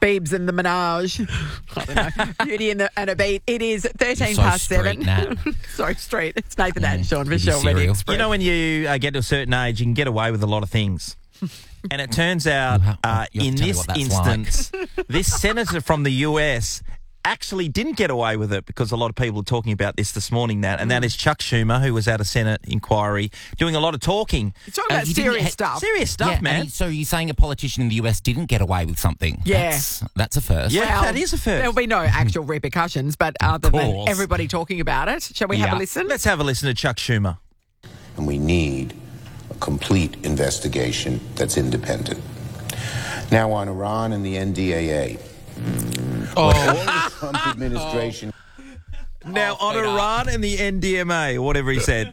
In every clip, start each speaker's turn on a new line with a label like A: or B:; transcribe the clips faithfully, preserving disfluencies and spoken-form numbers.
A: Biebs and the Minaj. I don't know. Beauty and, the, and a Beat. It is thirteen
B: so
A: past
B: street,
A: seven.
B: Nat.
A: Sorry, street. It's Nathan
B: Yeah,
A: and Sean
B: with
A: Michelle
B: your
A: Ready
B: cereal.
A: Express.
C: You know, when you uh, get to a certain age, you can get away with a lot of things. And it turns out,
B: You have-
C: uh,
B: you have
C: in
B: to tell me
C: this
B: what that's
C: instance, this senator from the U S actually didn't get away with it, because a lot of people are talking about this this morning, Nat, and that is Chuck Schumer, who was at a Senate inquiry doing a lot of talking.
A: You're talking
B: Uh,
A: about
B: you didn't
A: serious
B: ha-
A: stuff.
C: Serious stuff,
B: yeah,
C: man.
B: and so you're saying a politician in the U S didn't get away with something?
A: Yeah.
B: That's, that's a first.
C: Yeah,
A: Well,
C: that is a first.
A: There'll be no actual repercussions, but other than
B: course.
A: everybody talking about it, shall we have
B: Yeah.
A: a listen?
C: Let's have a listen to Chuck Schumer.
D: And we need a complete investigation that's independent. Now, on Iran and the N D A A.
B: Oh,
D: The Trump administration.
C: Now, on
B: Peter.
C: Iran and the N D M A, or whatever he said.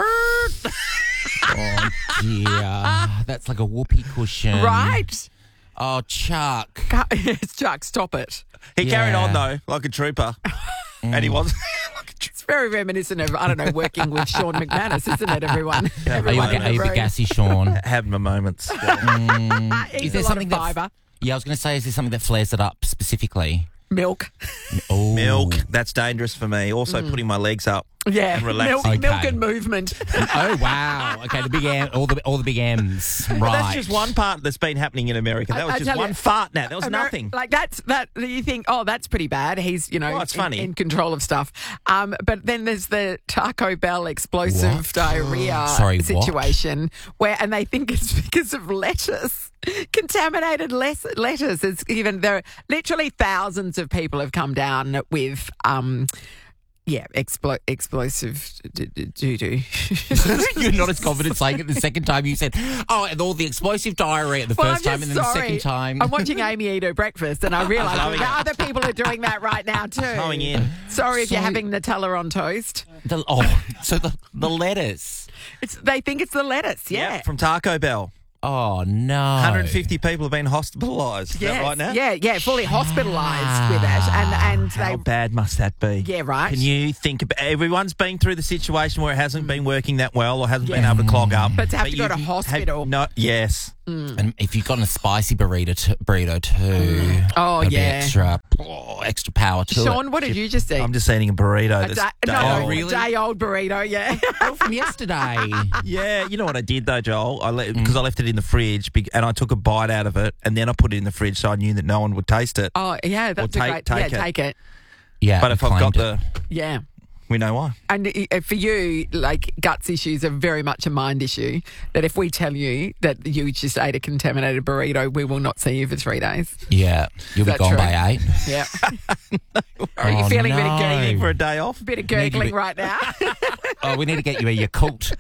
B: oh dear. That's like a whoopee cushion.
A: Right?
B: Oh, Chuck.
A: Yes, Chuck, stop it.
C: He carried
B: Yeah.
C: on, though, like a trooper. And he was like a trooper.
A: It's very reminiscent of, I don't know, working with Sean McManus, isn't it, everyone?
B: Are you,
A: Everyone
B: a,
A: in
B: are you
A: the
B: a bit
A: room.
B: gassy, Sean?
C: Had my moments.
A: Eats
B: Is there
A: a lot
B: something
A: of
B: that?
A: fibre.
B: Yeah, I was going to say, is there something that flares it up specifically?
A: Milk.
B: Oh,
C: Milk, that's dangerous for me. Also, putting my legs up.
A: Yeah,
C: And relaxing.
A: milk,
B: Okay.
A: milk and movement.
B: Oh wow. Okay, the big M, all the all the big M's. Right.
C: But that's just one part that's been happening in America. That
A: I-
C: was
A: I
C: just
A: tell
C: one
A: you,
C: fart now. That was
A: Ameri-
C: nothing.
A: Like that's that you think, oh, that's pretty bad. He's you know
C: Well, it's
A: in,
C: funny.
A: in control of stuff. Um, but then there's the Taco Bell explosive
B: What?
A: diarrhea
B: Sorry, what?
A: situation where, and they think it's because of lettuce, contaminated les- lettuce. It's even there. Literally thousands of people have come down with um. Yeah, explo- explosive doo doo.
B: You're not as confident saying it the second time you said, oh, and all the explosive diarrhea the
A: Well,
B: first
A: I'm
B: time
A: just
B: and then
A: sorry.
B: the second time.
A: I'm watching Amy eat her breakfast and I realise
C: Loving
A: that
C: it.
A: other people are doing that right now too.
C: Going in.
A: Sorry if you're
B: So-
A: having Nutella on toast.
B: The, oh, so the, the lettuce.
A: It's, they think it's the lettuce, yeah.
C: Yep, from Taco Bell.
B: Oh, no.
C: one hundred fifty people have been hospitalised. Is
A: Yes,
C: that right now?
A: Yeah, yeah, fully hospitalised with it. And, and
C: How
A: they,
C: bad must that be?
A: Yeah, right.
C: Can you think about everyone's been through the situation where it hasn't been working that well or hasn't been
A: Yeah.
C: able to clog up.
A: But to have to
C: you
A: go to
C: can
A: hospital.
C: Have, no, yes.
B: And if you've got a spicy burrito, t- burrito too.
A: Oh,
B: gotta be
A: yeah.
B: Extra, oh, extra power to
A: Sean,
B: it.
A: what did you just eat?
C: I'm just eating a burrito.
A: a
C: that's
A: day,
C: day
A: no,
C: old.
B: really?
A: day old burrito, yeah.
B: Oh, from yesterday.
C: Yeah, you know what I did though, Joel? I
A: Mm.
C: because I left it in the fridge big- and I took a bite out of it and then I put it in the fridge so I knew that no one would taste it.
A: Oh, yeah, that's
C: take-
A: a great.
C: take
A: yeah,
C: it.
A: take it.
B: Yeah.
C: but if I've got
B: claimed it.
C: the,
A: Yeah.
C: we know why.
A: And uh, for you, like guts issues are very much a mind issue. That if we tell you that you just ate a contaminated burrito, we will not see you for three days.
B: Yeah. You'll be
A: that
B: gone
A: true?
B: by eight.
A: Yeah. Are you
B: Oh,
A: feeling a bit of
B: no.
A: gurgling,
C: For a day off.
A: bit of
B: Need to
A: gurgling
B: be-
A: right now?
B: Oh, we need to get you a Yakult.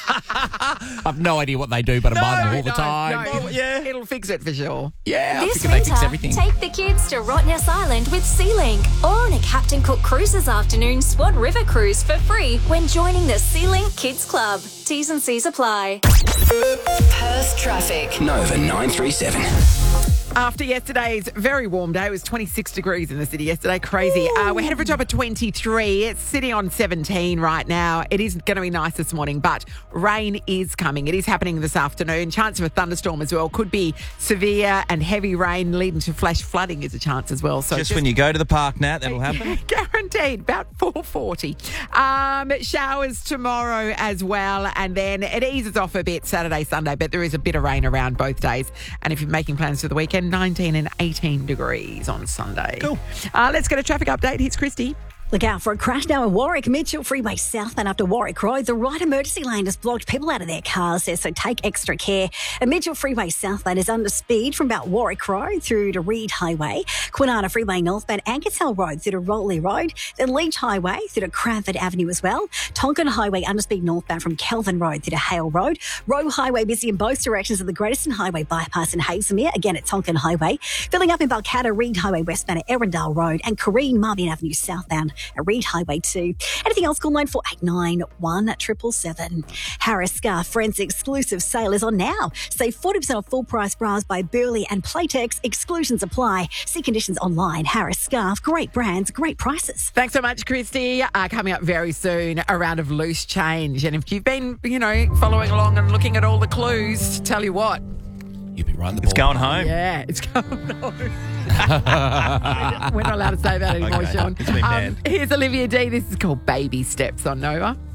B: I've no idea what they do, but I buy them all the
A: No,
B: time.
A: no, it'll,
C: yeah.
A: it'll fix it for sure.
B: Yeah, I
E: This
B: think they fix
E: winter,
B: everything.
E: take the kids to Rottnest Island with SeaLink or on a Captain Cook Cruises afternoon Swan River cruise for free when joining the SeaLink Kids Club. T's and C's apply.
F: Perth traffic.
G: Nova nine three seven.
A: After yesterday's very warm day, it was twenty-six degrees in the city yesterday. Crazy. Uh, we're headed for a top of twenty-three. It's sitting on seventeen right now. It is going to be nice this morning, but rain is coming. It is happening this afternoon. Chance of a thunderstorm as well. Could be severe and heavy rain leading to flash flooding is a chance as well. So
C: Just, when you go to the park, Nat, that'll happen.
A: Guaranteed, about four forty. Um, showers tomorrow as well, and then it eases off a bit Saturday, Sunday, but there is a bit of rain around both days. And if you're making plans for the weekend, nineteen and eighteen degrees on Sunday.
C: Cool.
A: Uh, let's get a traffic update. Here's Christy.
H: Look out for a crash now in Warwick. Mitchell Freeway southbound after Warwick Road. The right emergency lane has blocked people out of their cars there, so take extra care. And Mitchell Freeway southbound is under speed from about Warwick Road through to Reed Highway. Kwinana Freeway northbound Ankersell Road through to Rotley Road. Then Leach Highway through to Cranford Avenue as well. Tonkin Highway under speed northbound from Kelvin Road through to Hale Road. Roe Highway busy in both directions of the Greateston Highway bypass in Hazelmere. Again at Tonkin Highway. Filling up in Balcatta, Reed Highway westbound at Erindale Road. And Corrine Marvin Avenue southbound at Reed Highway two. Anything else, call nine four eight nine, one seven seven seven. Harris Scarf Friends exclusive sale is on now. Save forty percent off full price bras by Burley and Playtex. Exclusions apply. See conditions online. Harris Scarf, great brands, great prices.
A: Thanks so much, Christy. Uh, coming up very soon, a round of loose change. And if you've been, you know, following along and looking at all the clues, tell you what,
B: You'll be right in the
C: It's
B: ball.
C: going home.
A: Yeah, it's going on. We're not allowed to say that anymore,
C: Okay.
A: Sean.
C: It's been banned.
A: Here's Olivia D. This is called Baby Steps on Nova.